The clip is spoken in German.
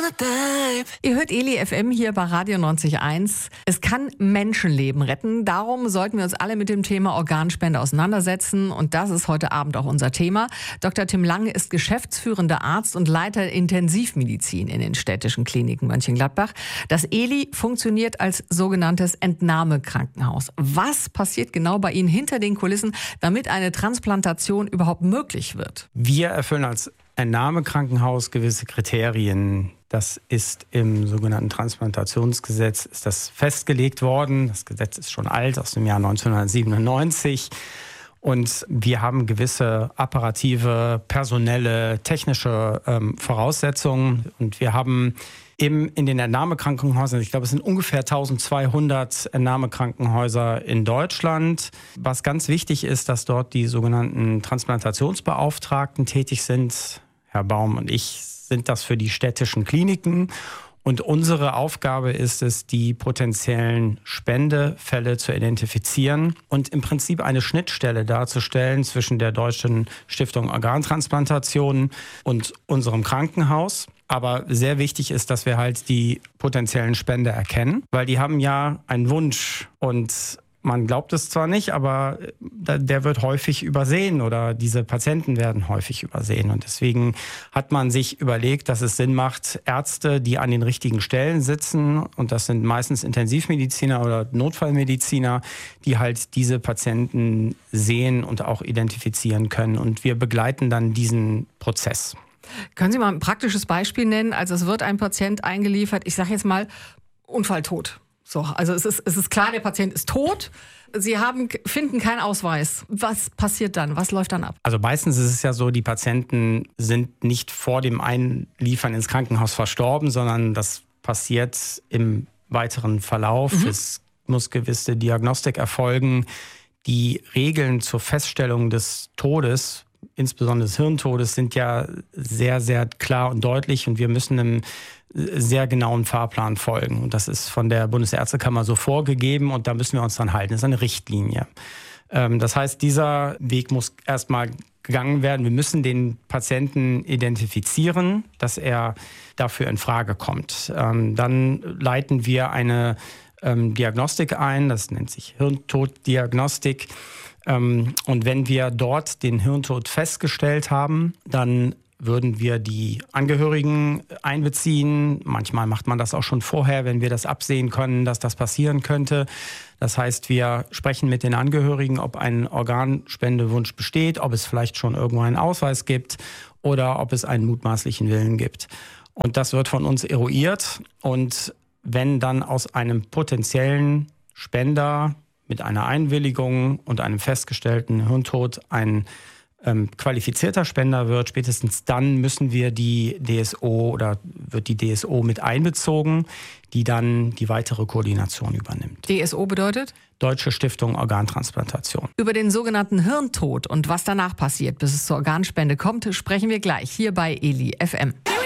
Ihr hört Eli FM hier bei Radio 90.1. Es kann Menschenleben retten. Darum sollten wir uns alle mit dem Thema Organspende auseinandersetzen. Und das ist heute Abend auch unser Thema. Dr. Tim Lange ist geschäftsführender Arzt und Leiter Intensivmedizin in den städtischen Kliniken Mönchengladbach. Das Eli funktioniert als sogenanntes Entnahmekrankenhaus. Was passiert genau bei Ihnen hinter den Kulissen, damit eine Transplantation überhaupt möglich wird? Wir erfüllen als Entnahmekrankenhaus gewisse Kriterien. Das ist im sogenannten Transplantationsgesetz ist das festgelegt worden. Das Gesetz ist schon alt, aus dem Jahr 1997. Und wir haben gewisse apparative, personelle, technische Voraussetzungen. Und wir haben in den Entnahmekrankenhäusern, ich glaube, es sind ungefähr 1200 Entnahmekrankenhäuser in Deutschland. Was ganz wichtig ist, dass dort die sogenannten Transplantationsbeauftragten tätig sind. Herr Baum und ich sind das für die städtischen Kliniken. Und unsere Aufgabe ist es, die potenziellen Spendefälle zu identifizieren und im Prinzip eine Schnittstelle darzustellen zwischen der Deutschen Stiftung Organtransplantation und unserem Krankenhaus. Aber sehr wichtig ist, dass wir halt die potenziellen Spender erkennen, weil die haben ja einen Wunsch und man glaubt es zwar nicht, aber der wird häufig übersehen oder diese Patienten werden häufig übersehen. Und deswegen hat man sich überlegt, dass es Sinn macht, Ärzte, die an den richtigen Stellen sitzen, und das sind meistens Intensivmediziner oder Notfallmediziner, die halt diese Patienten sehen und auch identifizieren können. Und wir begleiten dann diesen Prozess. Können Sie mal ein praktisches Beispiel nennen? Also es wird ein Patient eingeliefert, ich sage jetzt mal Unfalltot. So, also es ist klar, der Patient ist tot. Sie finden keinen Ausweis. Was passiert dann? Was läuft dann ab? Also meistens ist es ja so, die Patienten sind nicht vor dem Einliefern ins Krankenhaus verstorben, sondern das passiert im weiteren Verlauf. Es muss gewisse Diagnostik erfolgen. Die Regeln zur Feststellung des Todes, insbesondere des Hirntodes, sind ja sehr, sehr klar und deutlich, und wir müssen einem sehr genauen Fahrplan folgen. Und das ist von der Bundesärztekammer so vorgegeben, und da müssen wir uns dran halten. Das ist eine Richtlinie. Das heißt, dieser Weg muss erstmal gegangen werden. Wir müssen den Patienten identifizieren, dass er dafür in Frage kommt. Dann leiten wir eine Diagnostik ein, das nennt sich Hirntoddiagnostik. Und wenn wir dort den Hirntod festgestellt haben, dann würden wir die Angehörigen einbeziehen. Manchmal macht man das auch schon vorher, wenn wir das absehen können, dass das passieren könnte. Das heißt, wir sprechen mit den Angehörigen, ob ein Organspendewunsch besteht, ob es vielleicht schon irgendwo einen Ausweis gibt oder ob es einen mutmaßlichen Willen gibt. Und das wird von uns eruiert. Und wenn dann aus einem potenziellen Spender mit einer Einwilligung und einem festgestellten Hirntod ein qualifizierter Spender wird, spätestens dann müssen wir die DSO oder wird die DSO mit einbezogen, die dann die weitere Koordination übernimmt. DSO bedeutet? Deutsche Stiftung Organtransplantation. Über den sogenannten Hirntod und was danach passiert, bis es zur Organspende kommt, sprechen wir gleich hier bei Eli FM.